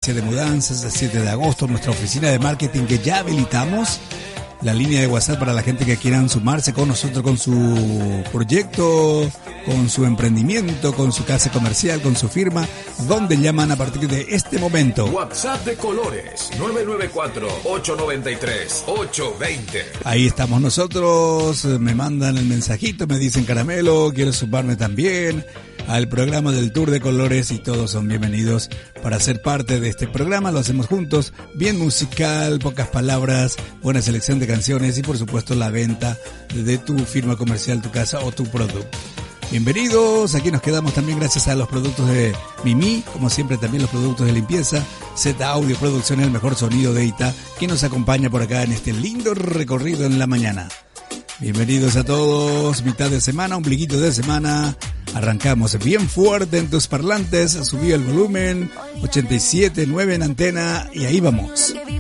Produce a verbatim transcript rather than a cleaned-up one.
agencia de mudanzas, el siete de agosto, nuestra oficina de marketing que ya habilitamos. La línea de WhatsApp para la gente que quieran sumarse con nosotros con su proyecto, con su emprendimiento, con su casa comercial, con su firma, donde llaman a partir de este momento. WhatsApp de Colores, nueve nueve cuatro, ocho nueve tres, ocho dos cero. Ahí estamos nosotros, me mandan el mensajito, me dicen caramelo, quiero sumarme también al programa del Tour de Colores y todos son bienvenidos para ser parte de este programa. Lo hacemos juntos, bien musical, pocas palabras, buena selección de canciones y por supuesto la venta de tu firma comercial, tu casa o tu producto. Bienvenidos, aquí nos quedamos también gracias a los productos de Mimi, como siempre también los productos de limpieza, Z Audio Producción, el mejor sonido de Ita, que nos acompaña por acá en este lindo recorrido en la mañana. Bienvenidos a todos, mitad de semana, ombliguito de semana. Arrancamos bien fuerte en tus parlantes, subí el volumen, ochenta y siete punto nueve en antena y ahí vamos.